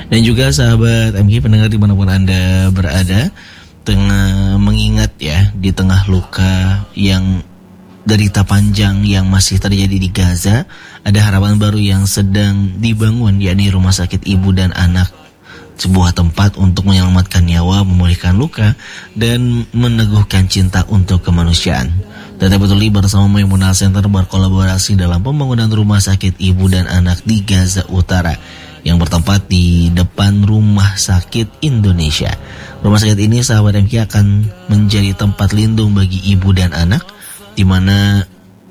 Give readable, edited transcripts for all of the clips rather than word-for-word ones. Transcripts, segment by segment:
Dan juga sahabat MG pendengar dimanapun Anda berada, tengah mengingat ya, di tengah luka yang derita panjang yang masih terjadi di Gaza, ada harapan baru yang sedang dibangun, yakni Rumah Sakit Ibu dan Anak, sebuah tempat untuk menyelamatkan nyawa, memulihkan luka, dan meneguhkan cinta untuk kemanusiaan. Data Betuli bersama Maimunah Center berkolaborasi dalam pembangunan Rumah Sakit Ibu dan Anak di Gaza Utara yang bertempat di depan Rumah Sakit Indonesia. Rumah sakit ini sahabat MK akan menjadi tempat lindung bagi ibu dan anak, di mana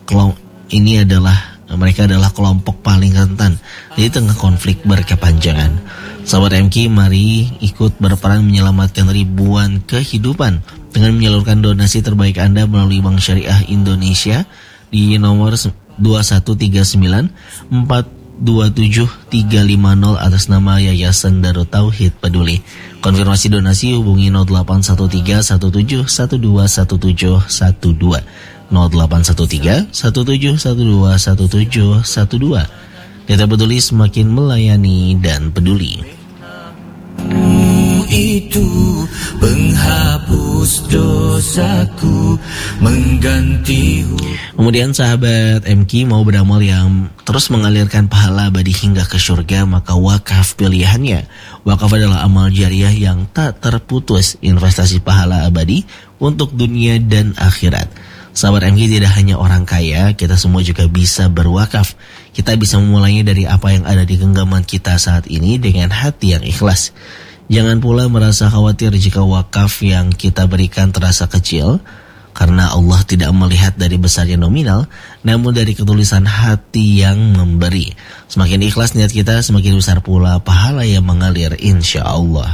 mereka adalah kelompok paling rentan di tengah konflik berkepanjangan. Sahabat MK, mari ikut berperan menyelamatkan ribuan kehidupan dengan menyalurkan donasi terbaik Anda melalui Bank Syariah Indonesia di nomor 2139 427350 atas nama Yayasan Darut Tauhid Peduli. Konfirmasi donasi hubungi 0813 1712 1712 0813 1712 1712. Data Peduli semakin melayani dan peduli. Itu penghapus dosaku, mengganti. Kemudian sahabat MK mau beramal yang terus mengalirkan pahala abadi hingga ke surga, maka wakaf pilihannya. Wakaf adalah amal jariah yang tak terputus, investasi pahala abadi untuk dunia dan akhirat. Sahabat MK, tidak hanya orang kaya, kita semua juga bisa berwakaf. Kita bisa memulainya dari apa yang ada di genggaman kita saat ini dengan hati yang ikhlas. Jangan pula merasa khawatir jika wakaf yang kita berikan terasa kecil, karena Allah tidak melihat dari besarnya nominal, namun dari ketulusan hati yang memberi. Semakin ikhlas niat kita, semakin besar pula pahala yang mengalir insya Allah.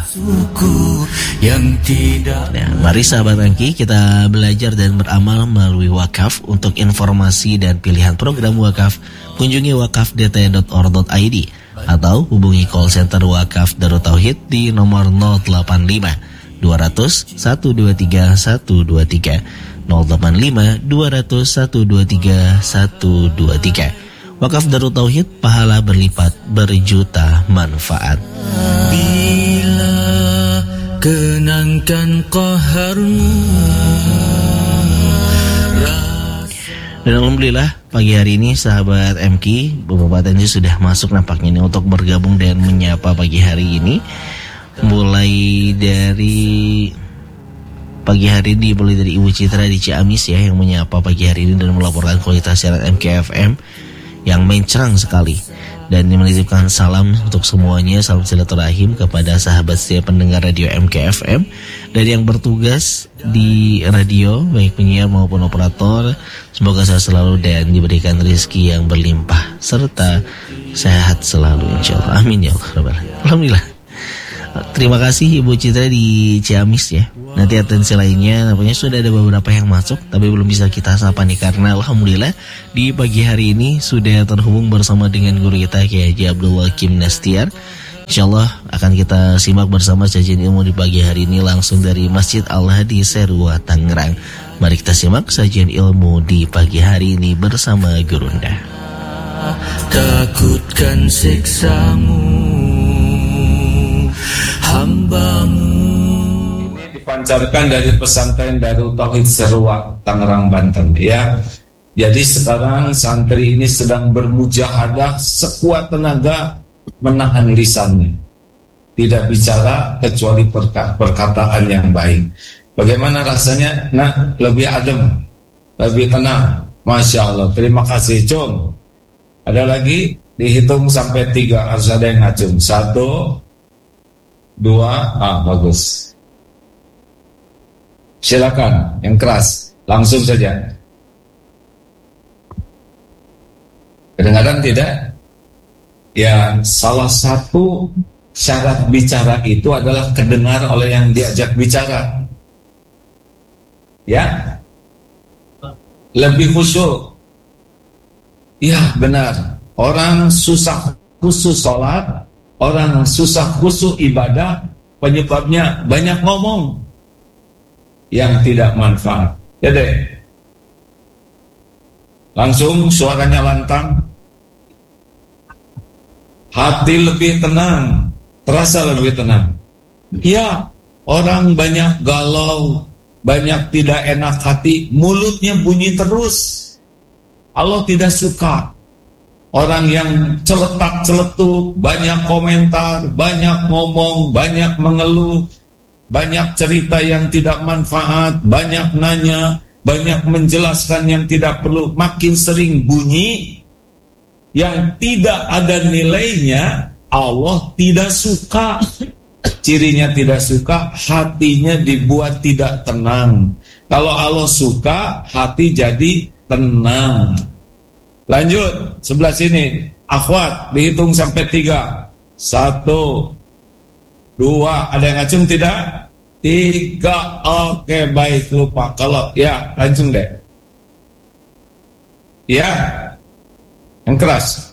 Nah, mari sahabat MK, kita belajar dan beramal melalui wakaf. Untuk informasi dan pilihan program wakaf, kunjungi wakafdt.org.id atau hubungi call center Wakaf Darut Tauhid di nomor 085 200 123 123 085 200 123 123. Wakaf Darut Tauhid, pahala berlipat, berjuta manfaat. Bila kenangkan qaharmu. Dan alhamdulillah pagi hari ini sahabat MK, beberapa tensi sudah masuk nampaknya ini untuk bergabung dan menyapa pagi hari ini. Mulai dari pagi hari ini, mulai dari Ibu Citra di Ciamis ya, yang menyapa pagi hari ini dan melaporkan kualitas siaran MKFM yang mencerang sekali. Dan menitipkan salam untuk semuanya, salam silaturahim kepada sahabat setiap pendengar radio MKFM dan yang bertugas di radio, baik penyiar maupun operator. Semoga sehat selalu dan diberikan rezeki yang berlimpah serta sehat selalu insyaallah. Amin ya Allah. Alhamdulillah. Terima kasih Ibu Citra di Ciamis ya. Nanti atensi lainnya nampaknya sudah ada beberapa yang masuk, tapi belum bisa kita sapa nih karena alhamdulillah di pagi hari ini sudah terhubung bersama dengan guru kita Kiai Haji Abdul Hakim Nastiar. Insyaallah akan kita simak bersama sajian ilmu di pagi hari ini langsung dari Masjid Al-Hadi Serua Tangerang. Mari kita simak sajian ilmu di pagi hari ini bersama Gurunda. Takutkan siksamu, hambamu. Dipancarkan dari pesantren Darut Tauhid Serua Tangerang Banten ya. Jadi sekarang santri ini sedang bermujahadah sekuat tenaga menahan lisannya, tidak bicara kecuali perkataan yang baik. Bagaimana rasanya? Nah, lebih adem, lebih tenang. Masya Allah. Terima kasih Cung. Ada lagi, dihitung sampai 3, harus ada yang ngacung. 1, 2, bagus. Silakan, yang keras, langsung saja. Kedengaran tidak? Ya, salah satu syarat bicara itu adalah kedengar oleh yang diajak bicara. Ya, lebih khusyuk. Ya, benar. Orang susah khusyuk sholat, orang susah khusyuk ibadah, penyebabnya banyak ngomong yang tidak manfaat. Ya deh. Langsung suaranya lantang. Hati lebih tenang. terasa lebih tenang. Ya, orang banyak galau, banyak tidak enak hati, mulutnya bunyi terus. Allah tidak suka orang yang celetak-celetuk, banyak komentar, banyak ngomong, banyak mengeluh, banyak cerita yang tidak manfaat, banyak nanya, banyak menjelaskan yang tidak perlu. Makin sering bunyi yang tidak ada nilainya, Allah tidak suka. Cirinya tidak suka, hatinya dibuat tidak tenang. Kalau Allah suka, hati jadi tenang. Lanjut, sebelah sini. Akhwat, dihitung sampai 3. 1, 2, ada yang ngacung tidak? 3, oke, baik, lupa. Kalau, ya, langsung deh. Ya, yang keras.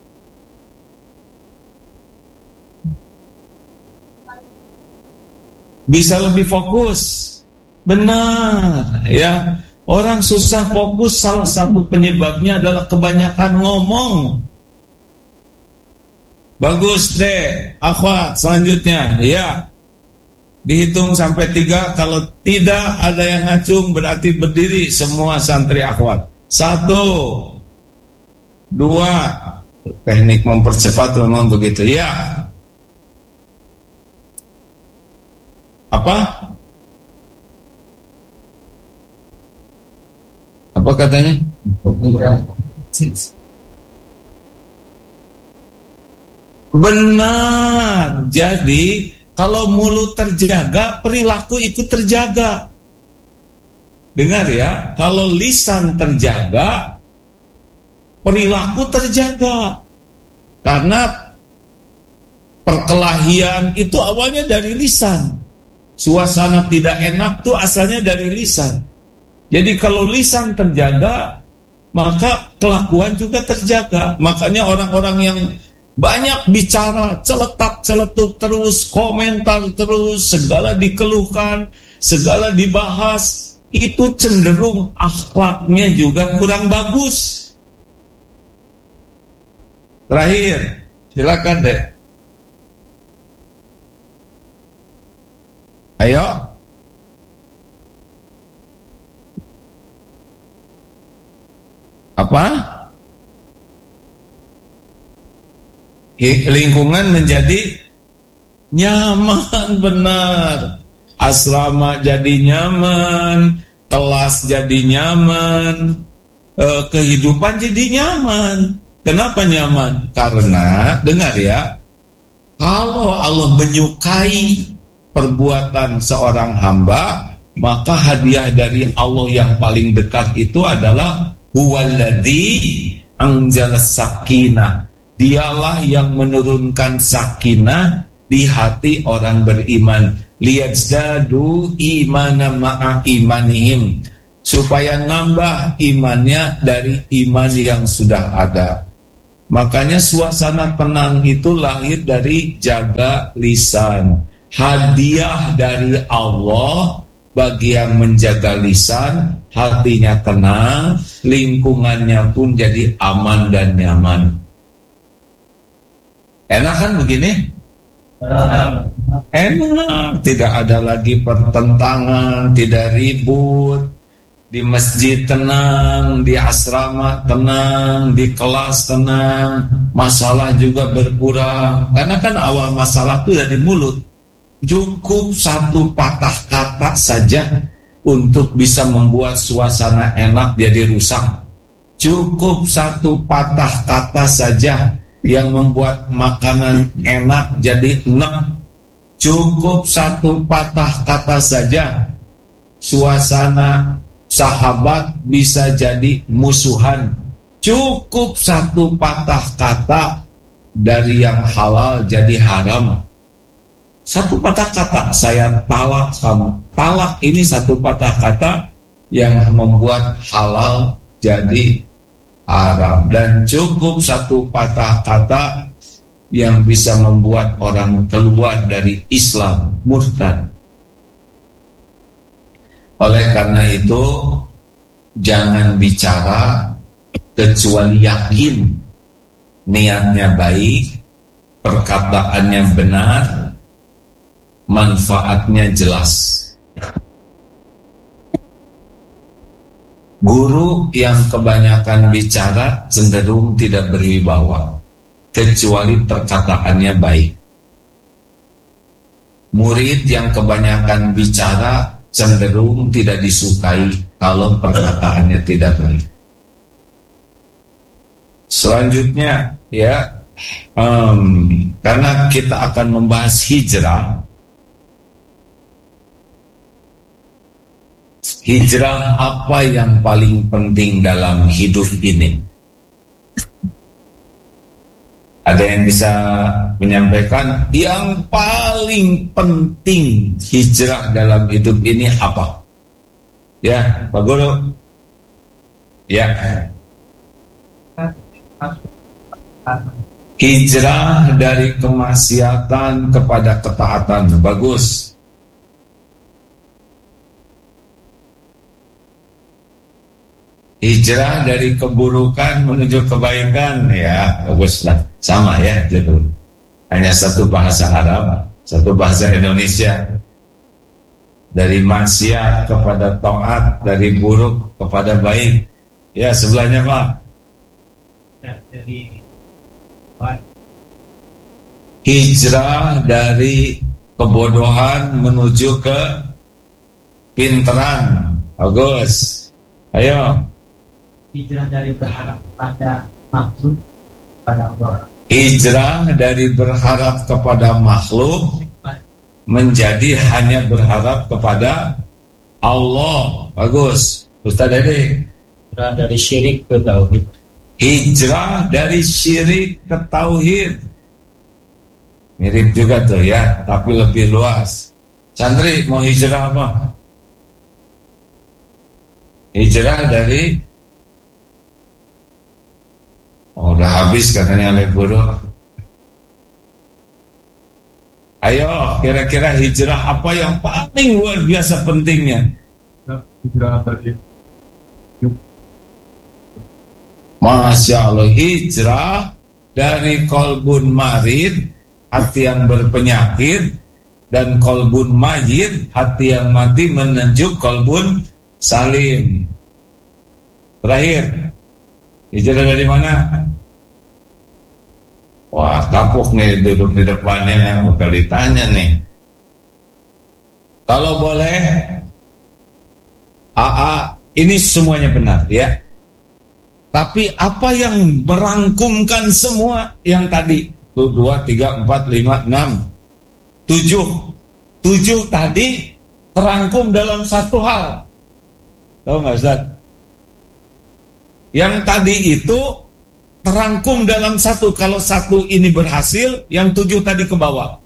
Bisa lebih fokus. Benar, ya. Orang susah fokus, salah satu penyebabnya adalah kebanyakan ngomong. Bagus deh, akhwat, selanjutnya, ya. Dihitung sampai 3, kalau tidak ada yang ngacung berarti berdiri semua santri akhwat. 1, 2, teknik mempercepat memang begitu, ya. Apa? Apa katanya? Benar. Jadi kalau mulut terjaga, perilaku ikut terjaga. Dengar ya, kalau lisan terjaga, perilaku terjaga. Karena perkelahian itu awalnya dari lisan. Suasana tidak enak itu asalnya dari lisan. Jadi kalau lisan terjaga, maka kelakuan juga terjaga. Makanya orang-orang yang banyak bicara, celetak-celetuk terus, komentar terus, segala dikeluhkan, segala dibahas, itu cenderung akhlaknya juga kurang bagus. Terakhir, silakan deh. Ayo. Apa? Lingkungan menjadi nyaman, benar. Asrama jadi nyaman, kelas jadi nyaman, kehidupan jadi nyaman. Kenapa nyaman? Karena, dengar ya, kalau Allah menyukai perbuatan seorang hamba, maka hadiah dari Allah yang paling dekat itu adalah huwaladzi anzalas sakinah. Dialah yang menurunkan sakinah di hati orang beriman. Liyazdadu imana ma'a imanihim, supaya nambah imannya dari iman yang sudah ada. Makanya suasana tenang itu lahir dari jaga lisan. Hadiah dari Allah bagi yang menjaga lisan, hatinya tenang, lingkungannya pun jadi aman dan nyaman. Enak kan begini? Enak, tidak ada lagi pertentangan, tidak ribut. Di masjid tenang, di asrama tenang, di kelas tenang, masalah juga berkurang. Karena kan awal masalah itu dari mulut. Cukup satu patah kata saja untuk bisa membuat suasana enak jadi rusak. Cukup satu patah kata saja yang membuat makanan enak jadi enak. Cukup satu patah kata saja suasana sahabat bisa jadi musuhan. Cukup satu patah kata dari yang halal jadi haram. Satu patah kata, saya talak kamu. Talak ini satu patah kata yang membuat halal jadi haram. Dan cukup satu patah kata yang bisa membuat orang keluar dari Islam, murtad. Oleh karena itu, jangan bicara kecuali yakin niatnya baik, perkataannya benar, manfaatnya jelas. Guru yang kebanyakan bicara cenderung tidak berwibawa, kecuali perkataannya baik. Murid yang kebanyakan bicara cenderung tidak disukai kalau perkataannya tidak baik. Selanjutnya ya, karena kita akan membahas hijrah. Hijrah apa yang paling penting dalam hidup ini? Ada yang bisa menyampaikan yang paling penting hijrah dalam hidup ini apa? Ya, Pak Guru. Ya. Hijrah dari kemaksiatan kepada ketaatan. Bagus. Hijrah dari keburukan menuju kebaikan, ya baguslah, sama ya gitu. Hanya satu bahasa Arab, satu bahasa Indonesia. Dari maksiat kepada taat, dari buruk kepada baik. Ya, sebelahnya Pak. Hijrah dari kebodohan menuju ke pinteran. Bagus. Ayo. Hijrah dari berharap pada makhluk pada Allah. Hijrah dari berharap kepada makhluk menjadi hanya berharap kepada Allah. Bagus. Ustaz Dede. Hijrah dari syirik ke tauhid. Hijrah dari syirik ke tauhid. Mirip juga tuh ya, tapi lebih luas. Santri mau hijrah apa? Hijrah dari udah habis katanya oleh guru. Ayo, kira-kira hijrah apa yang paling luar biasa pentingnya? Hijrah dari Masya Allah, hijrah dari kolbun marid, hati yang berpenyakit, dan kolbun mayit, hati yang mati, menuju kolbun salim. Terakhir, hijrah dari mana? Wah, kapok nih duduk di depannya, bakal ditanya nih. Kalau boleh, ini semuanya benar ya. Tapi apa yang merangkumkan semua yang tadi? 1, 2, 3, 4, 5, 6, 7. 7 tadi terangkum dalam satu hal. Tahu nggak Ustaz? Yang tadi itu terangkum dalam satu. Kalau satu ini berhasil, yang 7 tadi ke bawah.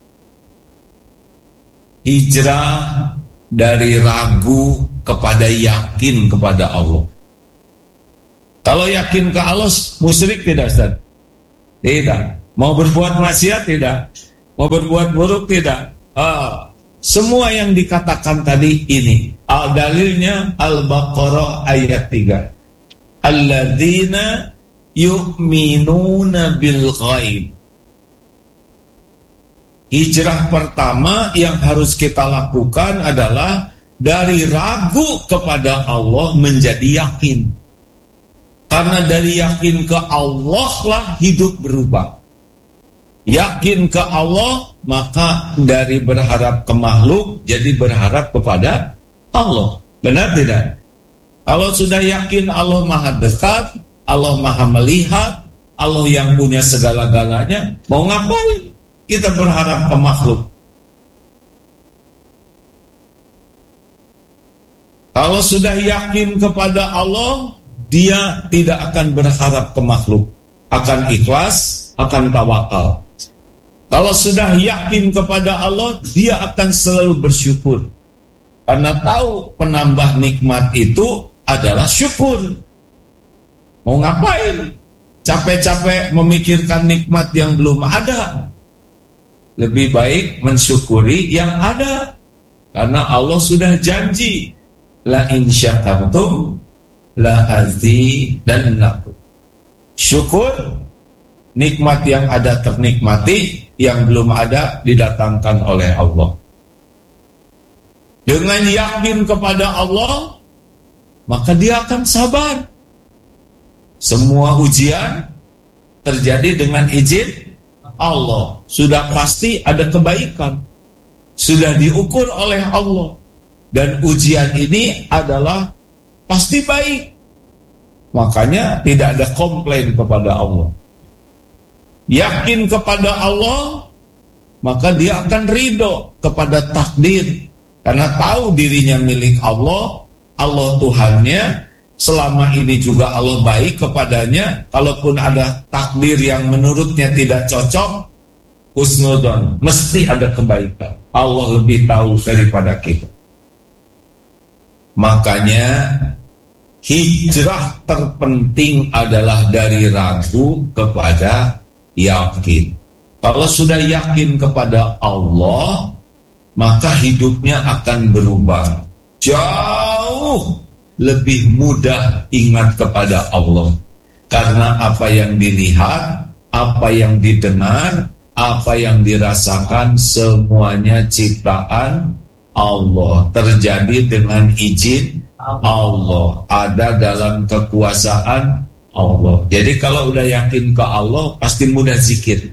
Hijrah dari ragu kepada yakin kepada Allah. Kalau yakin ke Allah, musyrik tidak Ustaz? Tidak. Mau berbuat maksiat tidak? Mau berbuat buruk tidak? Semua yang dikatakan tadi ini. Dalilnya Al-Baqarah ayat 3. Alladzina yu'minuna bil ghaib. Hijrah pertama yang harus kita lakukan adalah dari ragu kepada Allah menjadi yakin. Karena dari yakin ke Allah lah hidup berubah. Yakin ke Allah, maka dari berharap ke makhluk jadi berharap kepada Allah. Benar tidak? Kalau sudah yakin Allah maha dekat, Allah maha melihat, Allah yang punya segala-galanya, mau ngapain kita berharap ke makhluk? Kalau sudah yakin kepada Allah, dia tidak akan berharap ke makhluk, akan ikhlas, akan tawakal. Kalau sudah yakin kepada Allah, dia akan selalu bersyukur. Karena tahu penambah nikmat itu adalah syukur. Mau ngapain? Capek-capek memikirkan nikmat yang belum ada. Lebih baik mensyukuri yang ada. Karena Allah sudah janji, la in syakartum la azidannakum. Syukur, nikmat yang ada ternikmati, yang belum ada didatangkan oleh Allah. Dengan yakin kepada Allah, maka dia akan sabar. Semua ujian terjadi dengan izin Allah. Sudah pasti ada kebaikan, sudah diukur oleh Allah. Dan ujian ini adalah pasti baik. Makanya tidak ada komplain kepada Allah. Yakin kepada Allah, maka dia akan ridho kepada takdir. Karena tahu dirinya milik Allah, Allah Tuhannya, selama ini juga Allah baik kepadanya. Kalaupun ada takdir yang menurutnya tidak cocok, husnudon, mesti ada kebaikan. Allah lebih tahu daripada kita. Makanya hijrah terpenting adalah dari ragu kepada yakin. Kalau sudah yakin kepada Allah, maka hidupnya akan berubah. Jauh lebih mudah ingat kepada Allah. Karena apa yang dilihat, apa yang didengar, apa yang dirasakan, semuanya ciptaan Allah. Terjadi dengan izin Allah. Ada dalam kekuasaan Allah. Jadi kalau udah yakin ke Allah, pasti mudah zikir.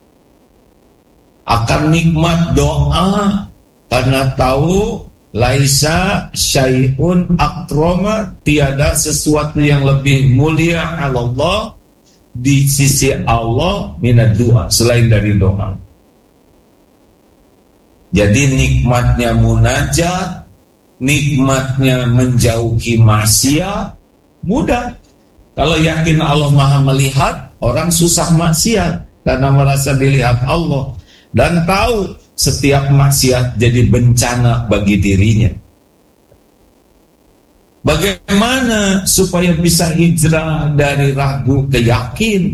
Akan nikmat doa, karena tahu laisa syai'un akrama, tiada sesuatu yang lebih mulia Allah di sisi Allah minad doa, selain dari doa. Jadi nikmatnya munajat, nikmatnya menjauhi maksiat mudah. Kalau yakin Allah Maha melihat, orang susah maksiat karena merasa dilihat Allah dan tahu setiap maksiat jadi bencana bagi dirinya. Bagaimana supaya bisa hijrah dari ragu ke yakin?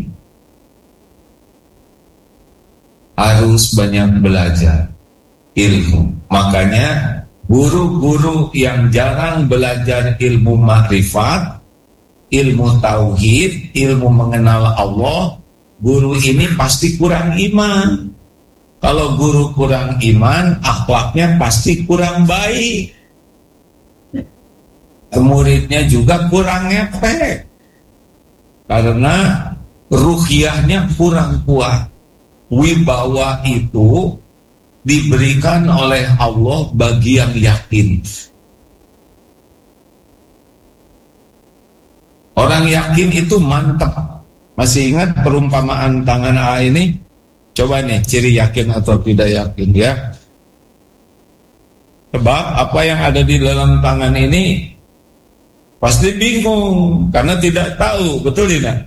Harus banyak belajar ilmu. Makanya guru-guru yang jarang belajar ilmu makrifat, ilmu tauhid, ilmu mengenal Allah, guru ini pasti kurang iman. Kalau guru kurang iman, akhlaknya pasti kurang baik. Muridnya juga kurang ngepek, karena ruhiyahnya kurang kuat. Wibawa itu diberikan oleh Allah bagi yang yakin. Orang yakin itu mantap. Masih ingat perumpamaan tangan A ini? Coba nih, ciri yakin atau tidak yakin ya. Sebab apa yang ada di dalam tangan ini pasti bingung karena tidak tahu, betul tidak?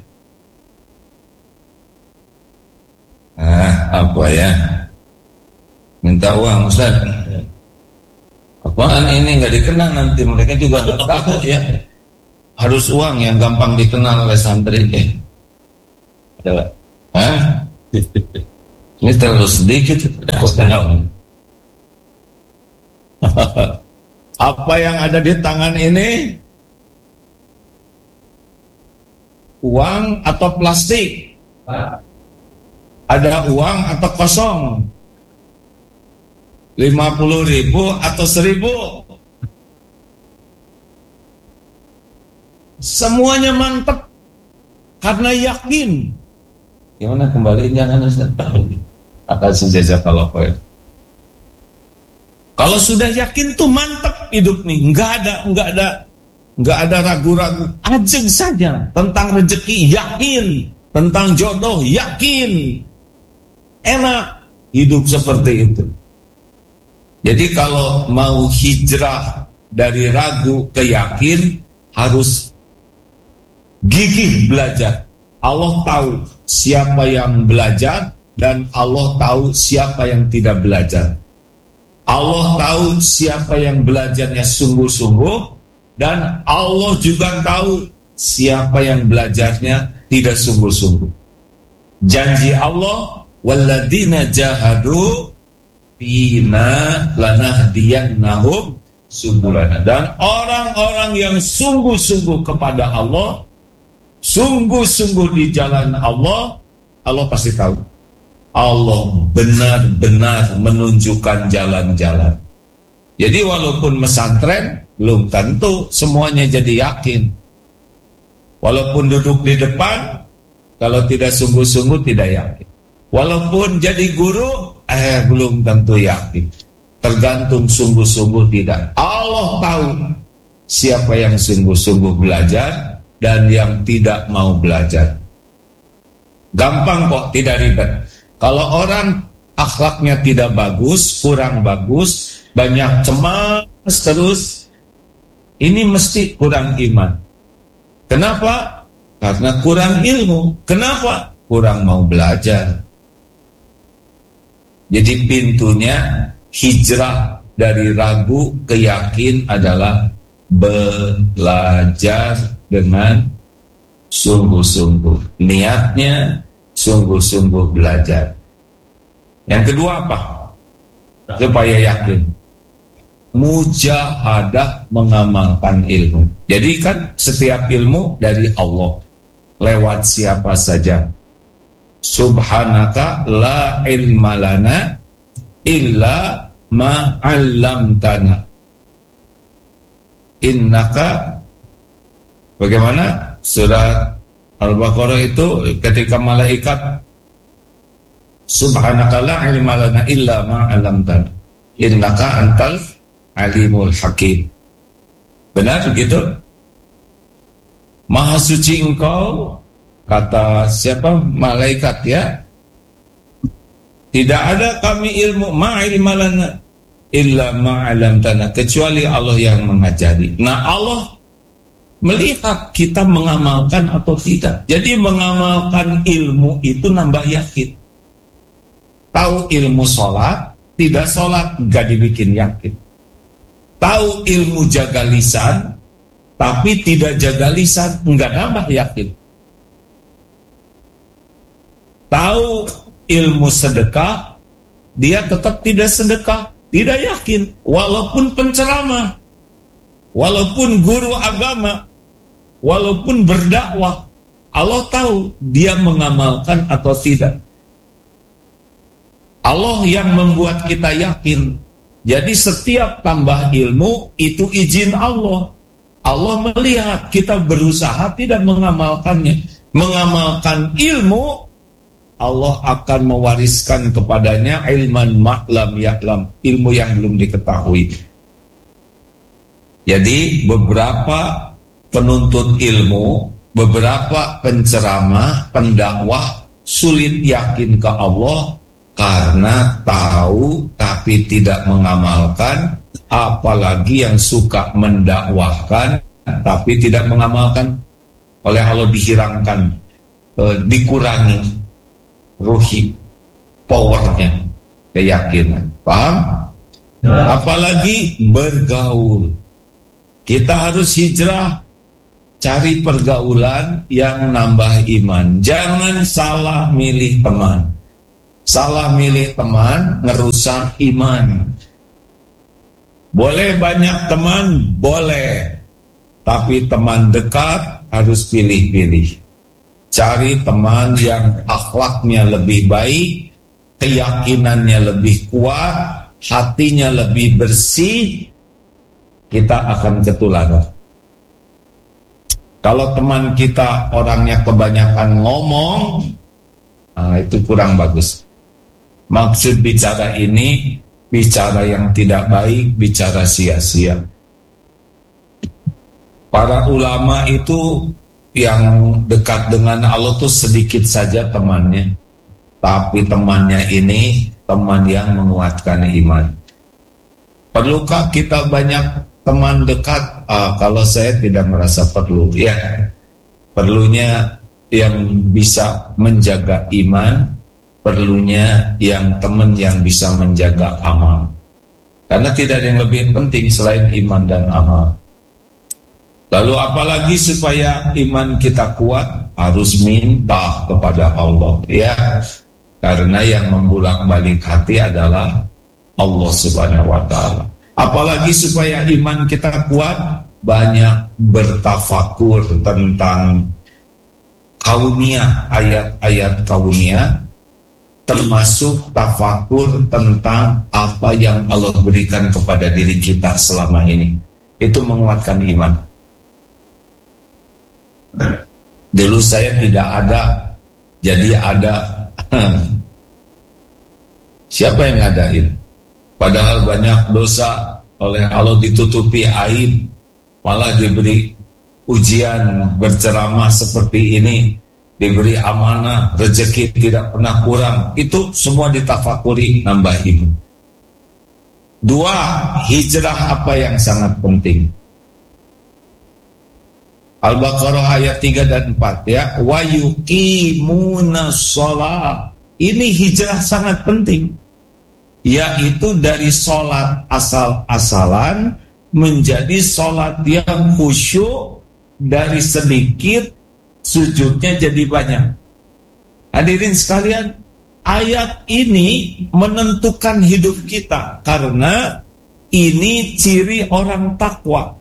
Apa ya? Minta uang, Ustaz. Apaan ini nggak dikenal, nanti mereka juga nggak tahu ya. Harus uang yang gampang dikenal oleh santri ya. Coba. Ini terlalu sedikit. Apa yang ada di tangan ini? Uang atau plastik? Ada uang atau kosong? 50.000 atau 1.000? Semuanya mantap karena yakin. Gimana kembali? Jangan akan sejajar kalau sudah yakin tuh mantap hidup nih, nggak ada ragu-ragu, ajeng saja tentang rezeki yakin, tentang jodoh yakin, enak hidup seperti itu. Jadi kalau mau hijrah dari ragu ke yakin harus gigih belajar. Allah tahu siapa yang belajar dan Allah tahu siapa yang tidak belajar. Allah tahu siapa yang belajarnya sungguh-sungguh dan Allah juga tahu siapa yang belajarnya tidak sungguh-sungguh. Janji Allah, walladzina jahadu fina lanahdiyannahum subulana. Dan orang-orang yang sungguh-sungguh kepada Allah, sungguh-sungguh di jalan Allah, Allah pasti tahu. Allah benar-benar menunjukkan jalan-jalan. Jadi walaupun pesantren, belum tentu semuanya jadi yakin. Walaupun duduk di depan, kalau tidak sungguh-sungguh tidak yakin. Walaupun jadi guru, belum tentu yakin. Tergantung sungguh-sungguh tidak. Allah tahu siapa yang sungguh-sungguh belajar dan yang tidak mau belajar. Gampang kok, tidak ribet. Kalau orang akhlaknya tidak bagus, kurang bagus, banyak cemas terus, ini mesti kurang iman. Kenapa? Karena kurang ilmu. Kenapa? Kurang mau belajar. Jadi pintunya hijrah dari ragu ke yakin adalah belajar dengan sungguh-sungguh. Niatnya sungguh-sungguh belajar. Yang kedua apa? Supaya yakin. Mujahadah mengamalkan ilmu. Jadi kan setiap ilmu dari Allah. Lewat siapa saja. Subhanaka la ilma lana illa ma 'allamtana. Innaka, bagaimana? Surat Al-Baqarah itu ketika malaikat, Subhanaka la ilma lana illa ma 'allamtana innaka antal alimul hakim. Benar begitu? Maha suci engkau, kata siapa? Malaikat, ya. Tidak ada kami ilmu ma'ilmalana illa ma'alamtana, kecuali Allah yang mengajari. Nah, Allah melihat kita mengamalkan atau tidak. Jadi mengamalkan ilmu itu nambah yakin. Tahu ilmu sholat, tidak sholat, gak dibikin yakin. Tahu ilmu jaga lisan, tapi tidak jaga lisan, enggak nambah yakin. Tahu ilmu sedekah, dia tetap tidak sedekah, tidak yakin. Walaupun penceramah, walaupun guru agama, walaupun berdakwah, Allah tahu dia mengamalkan atau tidak. Allah yang membuat kita yakin. Jadi setiap tambah ilmu itu izin Allah. Allah melihat kita berusaha tidak mengamalkannya. Mengamalkan ilmu, Allah akan mewariskan kepadanya ilman ma'lam ya'lam, ilmu yang belum diketahui. Jadi beberapa penuntut ilmu, beberapa penceramah, pendakwah sulit yakin ke Allah karena tahu tapi tidak mengamalkan, apalagi yang suka mendakwahkan tapi tidak mengamalkan. Oleh Allah dihilangkan, dikurangi ruhi, powernya, keyakinan. Paham? Apalagi bergaul. Kita harus hijrah, cari pergaulan yang nambah iman. Jangan salah milih teman. Salah milih teman ngerusak iman. Boleh banyak teman, boleh. Tapi teman dekat harus pilih-pilih. Cari teman yang akhlaknya lebih baik, keyakinannya lebih kuat, hatinya lebih bersih, kita akan ketularan. Kalau teman kita orangnya kebanyakan ngomong, itu kurang bagus. Maksud bicara ini, bicara yang tidak baik, bicara sia-sia. Para ulama itu yang dekat dengan Allah tuh sedikit saja temannya, tapi temannya ini teman yang menguatkan iman. Perlukah kita banyak teman dekat? Kalau saya tidak merasa perlu, ya. Perlunya yang bisa menjaga iman, perlunya yang teman yang bisa menjaga amal. Karena tidak ada yang lebih penting selain iman dan amal. Lalu apalagi supaya iman kita kuat, harus minta kepada Allah, ya. Karena yang membulak-balik hati adalah Allah Subhanahu wa ta'ala. Apalagi supaya iman kita kuat, banyak bertafakur tentang kauniyah, ayat-ayat kauniyah, termasuk tafakur tentang apa yang Allah berikan kepada diri kita selama ini. Itu menguatkan iman. Dulu saya tidak ada, jadi ada. Siapa yang ngadain? Padahal banyak dosa oleh Allah ditutupi aib, malah diberi ujian berceramah seperti ini, diberi amanah, rezeki tidak pernah kurang. Itu semua ditafakuri, nambah iman. 2, hijrah apa yang sangat penting? Al-Baqarah ayat 3 dan 4 ya. Wa yuqimunas shalah. Ini hijrah sangat penting, yaitu dari sholat asal-asalan menjadi sholat yang khusyuk, dari sedikit sujudnya jadi banyak. Hadirin sekalian, ayat ini menentukan hidup kita, karena ini ciri orang takwa.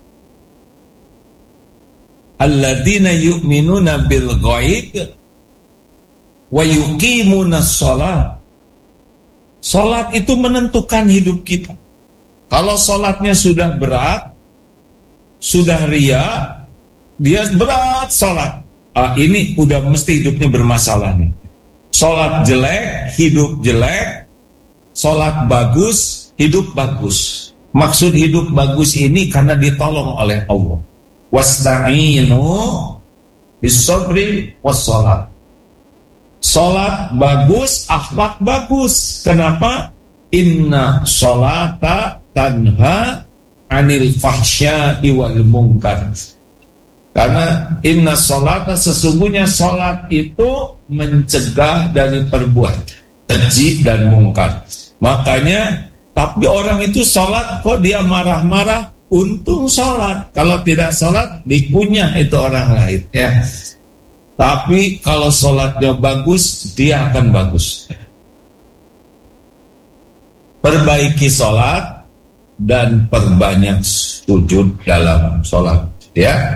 Alladzina yu'minuna bil ghaib wa yuqimunas shalah. Salat itu menentukan hidup kita. Kalau salatnya sudah berat, sudah ria, dia berat salat, ini udah mesti hidupnya bermasalah nih. Salat jelek, hidup jelek. Salat bagus, hidup bagus. Maksud hidup bagus ini karena ditolong oleh Allah. Wasta'inu bis-sabri was-shalah. Salat bagus, akhlak bagus. Kenapa? Inna sholata tanha anil fahsya'i wal munkar. Karena inna sholata, sesungguhnya salat itu mencegah dari perbuatan keji dan mungkar. Makanya, tapi orang itu salat kok dia marah-marah, untung salat. Kalau tidak salat, dikunyah itu orang lain ya. Tapi kalau sholatnya bagus, dia akan bagus. Perbaiki sholat dan perbanyak sujud dalam sholat. Ya,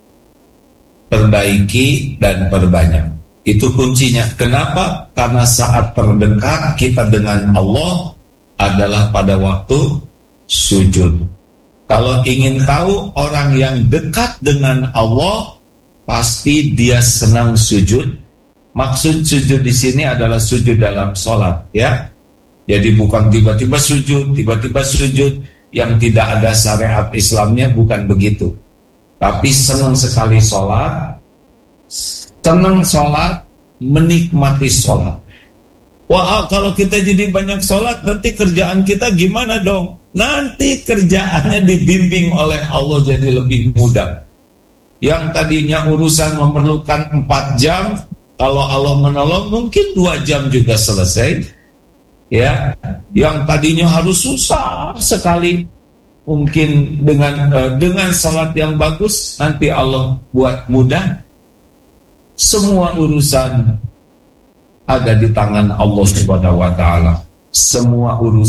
perbaiki dan perbanyak. Itu kuncinya. Kenapa? Karena saat terdekat kita dengan Allah adalah pada waktu sujud. Kalau ingin tahu orang yang dekat dengan Allah, pasti dia senang sujud. Maksud sujud di sini adalah sujud dalam sholat, ya. Jadi bukan tiba-tiba sujud yang tidak ada syariat Islamnya, bukan begitu. Tapi senang sekali sholat, menikmati sholat. Wah, kalau kita jadi banyak sholat, nanti kerjaan kita gimana dong? Nanti kerjaannya dibimbing oleh Allah jadi lebih mudah. Yang tadinya urusan memerlukan 4 jam, kalau Allah menolong mungkin 2 jam juga selesai. Ya, yang tadinya harus susah sekali, mungkin dengan salat yang bagus nanti Allah buat mudah. Semua urusan ada di tangan Allah Subhanahu wa taala. Semua urusan